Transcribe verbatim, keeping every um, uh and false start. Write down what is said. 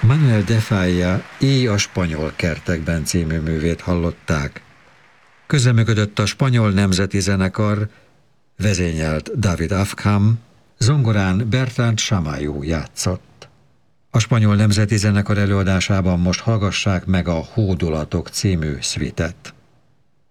Manuel de Falla Éj a spanyol kertekben című művét hallották. Közreműködött a Spanyol Nemzeti Zenekar, vezényelt David Afkham, zongorán Bertrand Samayo játszott. A Spanyol Nemzeti Zenekar előadásában most hallgassák meg a Hódolatok című szvitet.